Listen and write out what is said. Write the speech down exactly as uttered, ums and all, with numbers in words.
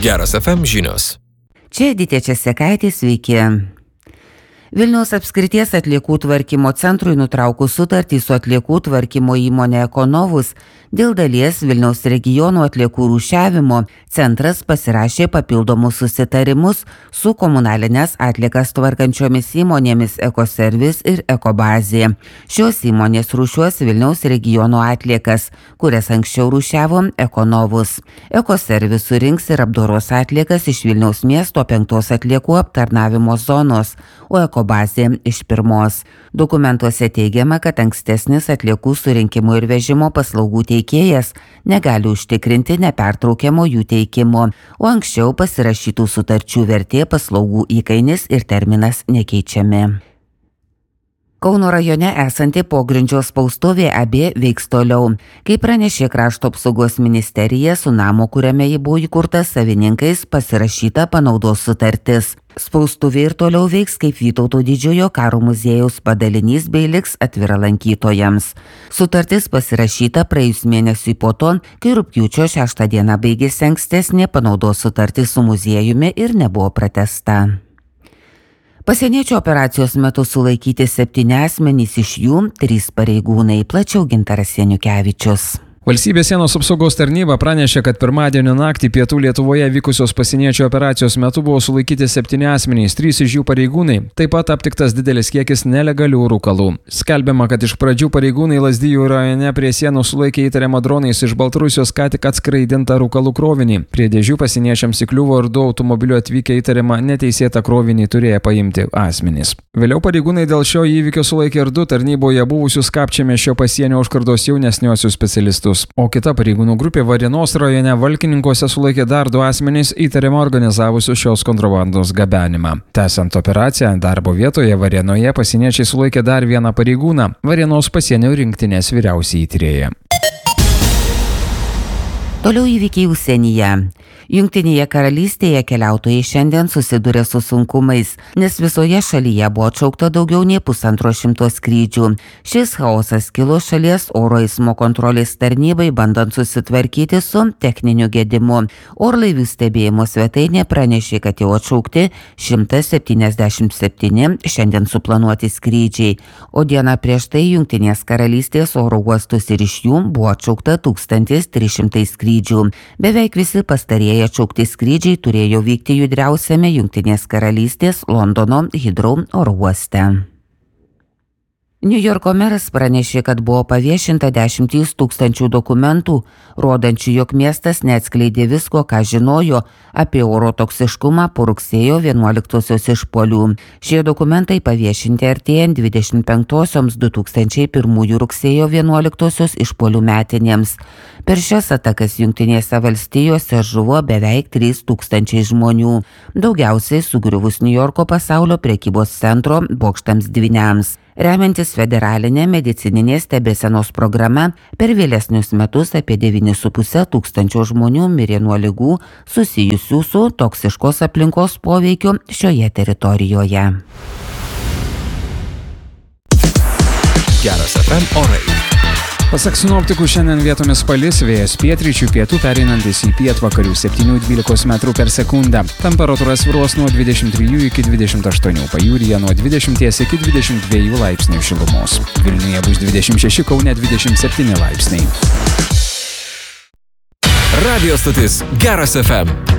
Geras F M žinios. Čia Editė Česekaitė, sveiki. Vilniaus apskrities atliekų tvarkymo centrui nutraukus sutartį su atliekų tvarkymo įmonė Ekonovus dėl dalies Vilniaus regionų atliekų rūšiavimo centras pasirašė papildomus susitarimus su komunalinės atliekas tvarkančiomis įmonėmis Ekoservis ir Ekobazė. Šios įmonės rūšiuos Vilniaus regionų atliekas, kurias anksčiau rūšiavo Ekonovus. Ekoservis surinks ir apdoros atliekas iš Vilniaus miesto penktos atliekų aptarnavimo zonos, o Ekobazė iš pirmos. Dokumentuose teigiama, kad ankstesnis atliekų surinkimo ir vežimo paslaugų teikėjas negali užtikrinti nepertraukiamo jų teikimo, o anksčiau pasirašytų sutarčių vertė, paslaugų įkainis ir terminas nekeičiami. Kauno rajone esanti pogrindžio spaustuvė A B veiks toliau. Kaip pranešė Krašto apsaugos ministerija, su namo, kuriame ji buvo įkurta, savininkais pasirašyta panaudos sutartis. Spaustuvė ir toliau veiks kaip Vytauto didžiojo karo muziejaus padalinys bei liks atvira lankytojams. Sutartis pasirašyta praėjus mėnesiui po to, kai rugpjūčio šeštą dieną baigėsi ankstesnė panaudos sutartis su muziejumi ir nebuvo pratęsta. Pasieniečių operacijos metu sulaikyti septyni asmenys, iš jų trys pareigūnai. Plačiau Gintaras Janiukevičius. Valstybės sienos apsaugos tarnyba pranešė, kad pirmadienio naktį pietų Lietuvoje vykusios pasieniečių operacijos metu buvo sulaikyti septyni asmenys, trys iš jų pareigūnai, taip pat aptiktas didelis kiekis nelegalių rūkalų. Skelbiama, kad iš pradžių pareigūnai Lazdijų rajone prie sienų sulaikė įtariamą dronais iš Baltarusijos ką tik atskraidintą rūkalų krovinį. Prie dėžių pasieniečiams įkliuvo ir du automobiliu atvykę įtariamą neteisėtą krovinį turėję paimti asmenys. Vėliau pareigūnai dėl šio įvykio sulaikė ir du tarnyboje buvusius Kapčiamiesčio pasienio užkardos jaunesniuosius specialistus. O kita pareigūnų grupė Varėnos rajone Valkininkuose sulaikė dar du asmenys įtariamą organizavusius šios kontrabandos gabenimą. Tęsiant operaciją, darbo vietoje Varėnoje pasieniečiai sulaikė dar vieną pareigūną, Varėnos pasienio rinktinės vyriausiąjį tyrėją. Toliau įvykiai užsienyje. Jungtinėje karalystėje keliautojai šiandien susiduria su sunkumais, nes visoje šalyje buvo atšaukta daugiau nei pusantro šimto skrydžių. Šis chaosas kilo šalies oro eismo kontrolės tarnybai, bandant susitvarkyti su techniniu gedimu. Orlaivių stebėjimo svetainė pranešė, kad jau atšaukti šimtas septyniasdešimt septyni šiandien suplanuoti skrydžiai, o dieną prieš tai Jungtinės karalystės oro uostus ir iš jų buvo atšaukta tūkstantis trys šimtai skrydžių. Beveik visi pastarieji atšaukti skrydžiai turėjo vykti judriausiame Jungtinės karalystės Londono Heathrow oro uoste. Niujorko meras pranešė, kad buvo paviešinta dešimtys tūkstančių dokumentų, rodančių, jog miestas neatskleidė visko, ką žinojo apie oro toksiškumą po rugsėjo vienuoliktosios išpuolių. Šie dokumentai paviešinti artėjant dvidešimt penktosioms du tūkstančiai pirmųjų rugsėjo vienuoliktosios išpuolių metinėms. Per šias atakas Jungtinėse valstijose žuvo beveik trys tūkstančiai žmonių, daugiausiai sugriuvus Niujorko pasaulio prekybos centro bokštams dvyniams. Remiantis federalinė medicininės stebėsenos programa, per vėlesnius metus apie devyni su puse tūkstančio žmonių mirė nuo ligų susijusių su toksiškos aplinkos poveikiu šioje teritorijoje. Geras F M orai. Pasak sinoptikų, šiandien vietomis palis, vėjas pietryčių pietų pereinantis į pietvakarių septynių dvylikos metrų per sekundę. Temperatūra svyruos nuo dvidešimt trijų iki dvidešimt aštuonių, pajūryje nuo dvidešimt iki dvidešimt dviejų laipsnių šilumos. Vilniuje bus dvidešimt šeši, Kaune dvidešimt septyni laipsniai. Radio stotis Geras F M.